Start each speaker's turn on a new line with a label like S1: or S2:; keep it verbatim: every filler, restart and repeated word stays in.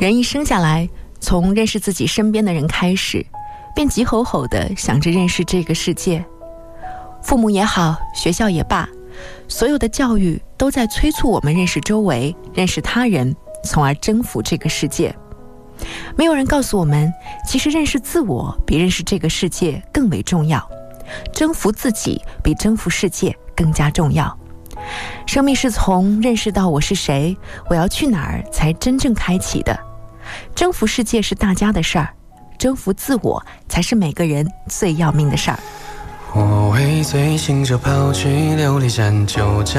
S1: 人一生下来，从认识自己身边的人开始，便急吼吼地想着认识这个世界。父母也好，学校也罢，所有的教育都在催促我们认识周围，认识他人，从而征服这个世界。没有人告诉我们，其实认识自我比认识这个世界更为重要，征服自己比征服世界更加重要。生命是从认识到我是谁，我要去哪儿才真正开启的。征服世界是大家的事儿，征服自我才是每个人最要命的事儿。
S2: 我为醉醒着跑去琉璃山，就这